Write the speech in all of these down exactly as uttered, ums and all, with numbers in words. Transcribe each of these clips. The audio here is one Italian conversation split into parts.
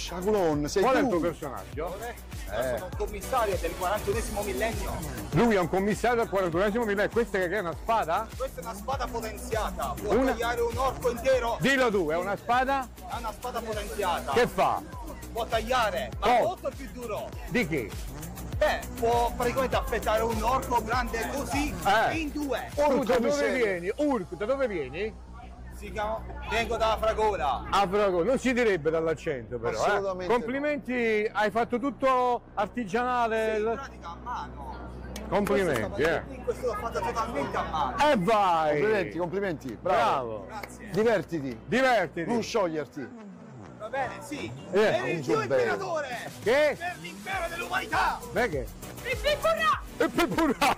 Sciaculon, sei Qual tu. è il tuo personaggio? Io sono un commissario del quarantunesimo millennio. Lui è un commissario del quarantunesimo millennio. Questa che è una spada? Questa è una spada potenziata. Può Una- tagliare un orco intero. Dillo tu, è una spada? È una spada potenziata. Che fa? Può tagliare, ma Oh. molto più duro. Di chi? Beh, può praticamente affettare un orco grande così Eh. in due. Tu da dove miseria. vieni? Urk, da dove vieni? Si chiama... Vengo dalla Fragola. A Frago, non si direbbe dall'accento però. Assolutamente Eh. Complimenti, hai fatto tutto artigianale. In pratica a mano. Complimenti, eh. Questo l'ho fatto totalmente a mano. E vai! Complimenti, complimenti. Bravo. Bravo. Grazie. Divertiti. Divertiti. Non scioglierti. Va bene, sì. Eh, per il un Dio giubbello. imperatore. Che? Per l'impero dell'umanità. Perché? Il Pipurà. E per pura!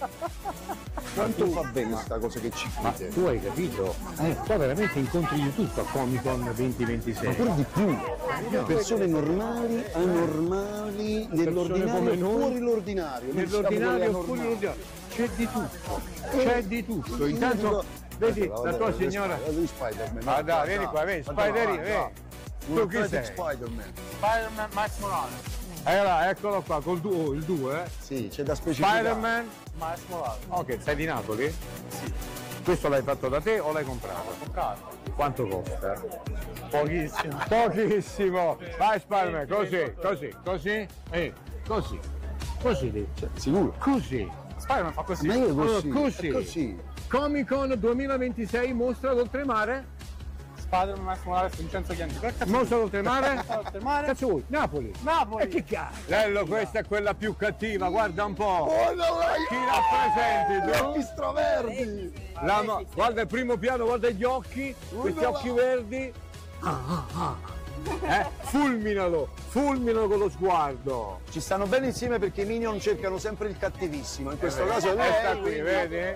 Quanto fa bene sta cosa che ci Ma chiede? tu hai capito? Eh, qua veramente incontri di tutto a Comic Con duemilaventisei. Pure di più. Persone normali, anormali, nell'ordinario, come noi. fuori l'ordinario. Noi siamo quelli Nell'ordinario, anormali. fuori l'ordinario. C'è di tutto. C'è di tutto. Intanto, vedi, la tua signora. Vedi Spider-Man. Ma dai, vieni qua, vedi, Spiderino, vedi. Tu chi sei? Spider-Man. Spider-Man Miles Morales. Allora, eccolo qua, col duo, il due, eh. Sì, c'è da specificare. Spider-Man. Miles Morales. Ok, sei di Napoli? Sì. Questo l'hai fatto da te o l'hai comprato? Comprato. Quanto costa? Pochissimo. Pochissimo! Vai Spider-Man, così, così, così, e così, così lì. Sicuro? Così. Spider-Man fa così. Ma io Allora, così. così. è così. Comic Con duemilaventisei, mostra d'oltremare. Spider-Man Miles Morales Vincenzo Chianti. Per cazzo. Mostra d'oltremare. Oltremare. Cazzo vuoi? Napoli. Napoli. E che cazzo? Bello, questa è quella più cattiva, guarda un po'. Oh no, Chi rappresenti tu? Gli straverdi! La ma- guarda il primo piano, guarda gli occhi, questi no. occhi verdi. Ah, ah, ah. Eh, fulminalo, fulminalo con lo sguardo. Ci stanno bene insieme perché i Minion cercano sempre il cattivissimo. In questo caso Eh, sta lei, qui, vedi? Eh?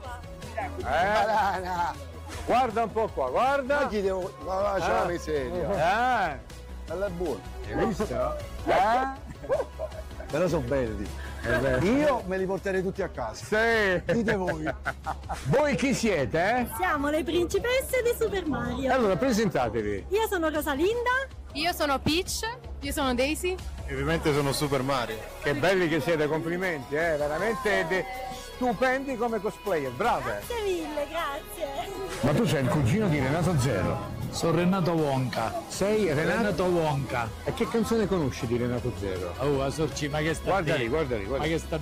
banana. Guarda un po' qua, Ma guarda. chi devo... Ma là c'è la miseria. Eh, Bella è buona. hai visto? Eh? Però sono belli. Io me li porterei tutti a casa. Sì. Dite voi. Voi chi siete, eh? Siamo le principesse di Super Mario. Allora, presentatevi. Io sono Rosalinda. Io sono Peach, io sono Daisy. Ovviamente sono Super Mario. Che belli che siete, complimenti, eh? Veramente de- stupendi come cosplayer, brave. Grazie mille, grazie. Ma tu sei il cugino di Renato Zero. Sono Renato Wonka. Sei Renato? Renato Wonka. E che canzone conosci di Renato Zero? Oh, Sorci, ma che sta Guarda a lì, dire? guarda lì, guarda Ma lì. che sta a